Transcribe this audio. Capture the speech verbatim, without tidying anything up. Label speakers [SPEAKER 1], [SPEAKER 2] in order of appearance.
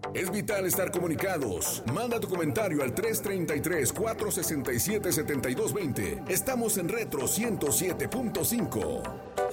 [SPEAKER 1] Es vital estar comunicados. Manda tu comentario al tres treinta y tres, cuatrocientos sesenta y siete, setenta y dos veinte. Estamos en Retro ciento siete punto cinco.